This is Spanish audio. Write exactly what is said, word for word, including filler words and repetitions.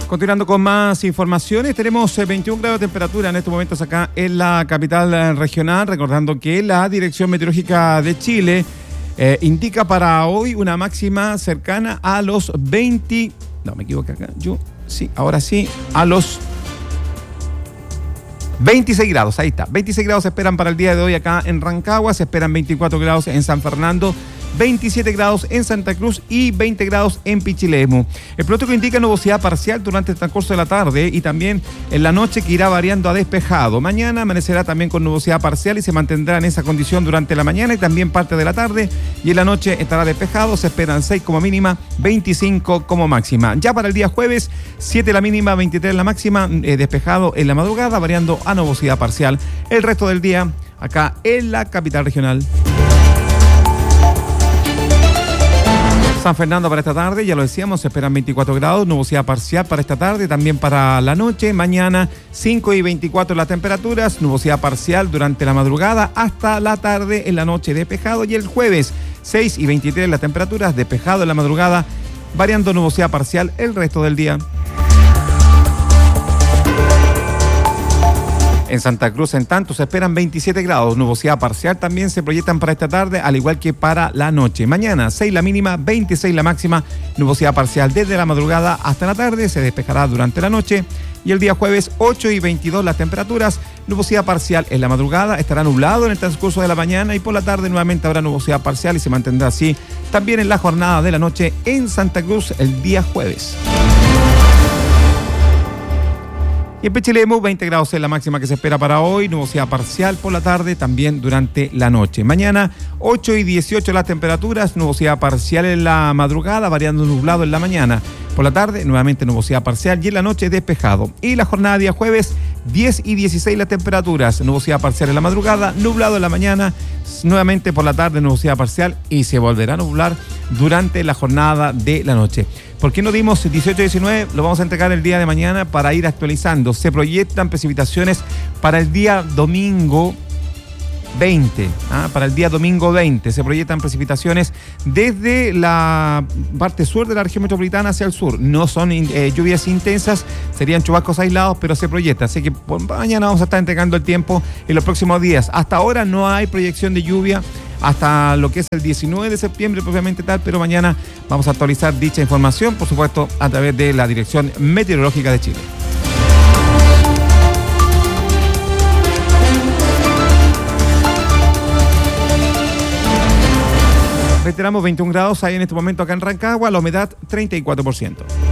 Continuando con más informaciones, tenemos veintiún grados de temperatura en estos momentos acá en la capital regional, recordando que la Dirección Meteorológica de Chile eh, indica para hoy una máxima cercana a los veinte, no me equivoco acá, yo, sí, ahora sí, a los veintiséis grados, ahí está, veintiséis grados se esperan para el día de hoy acá en Rancagua, se esperan veinticuatro grados en San Fernando, veintisiete grados en Santa Cruz y veinte grados en Pichilemu. El pronóstico indica nubosidad parcial durante el transcurso de la tarde y también en la noche, que irá variando a despejado. Mañana amanecerá también con nubosidad parcial y se mantendrá en esa condición durante la mañana y también parte de la tarde, y en la noche estará despejado. Se esperan seis como mínima, veinticinco como máxima. Ya para el día jueves, siete la mínima, veintitrés la máxima, eh, despejado en la madrugada, variando a nubosidad parcial el resto del día acá en la capital regional. San Fernando para esta tarde, ya lo decíamos, se esperan veinticuatro grados, nubosidad parcial para esta tarde, también para la noche. Mañana cinco y veinticuatro las temperaturas, nubosidad parcial durante la madrugada hasta la tarde, en la noche despejado. Y el jueves seis y veintitrés las temperaturas, despejado en la madrugada, variando nubosidad parcial el resto del día. En Santa Cruz, en tanto, se esperan veintisiete grados, nubosidad parcial también se proyectan para esta tarde, al igual que para la noche. Mañana, seis la mínima, veintiséis la máxima, nubosidad parcial desde la madrugada hasta la tarde, se despejará durante la noche. Y el día jueves, ocho y veintidós las temperaturas, nubosidad parcial en la madrugada, estará nublado en el transcurso de la mañana y por la tarde nuevamente habrá nubosidad parcial y se mantendrá así también en la jornada de la noche en Santa Cruz el día jueves. Y en Pichilemu, veinte grados es la máxima que se espera para hoy, nubosidad parcial por la tarde, también durante la noche. Mañana, ocho y dieciocho las temperaturas, nubosidad parcial en la madrugada, variando nublado en la mañana. Por la tarde, nuevamente nubosidad parcial y en la noche despejado. Y la jornada de día jueves, diez y dieciséis las temperaturas, nubosidad parcial en la madrugada, nublado en la mañana, nuevamente por la tarde nubosidad parcial y se volverá a nublar durante la jornada de la noche. ¿Por qué no dimos dieciocho y diecinueve? Lo vamos a entregar el día de mañana para ir actualizando. Se proyectan precipitaciones para el día domingo veinte, ¿ah? Para el día domingo veinte se proyectan precipitaciones desde la parte sur de la región metropolitana hacia el sur. No son eh, lluvias intensas, serían chubascos aislados, pero se proyecta. Así que por mañana vamos a estar entregando el tiempo en los próximos días. Hasta ahora no hay proyección de lluvia hasta lo que es el diecinueve de septiembre propiamente tal, pero mañana vamos a actualizar dicha información, por supuesto, a través de la Dirección Meteorológica de Chile. Reiteramos, veintiún grados hay en este momento acá en Rancagua, la humedad treinta y cuatro por ciento.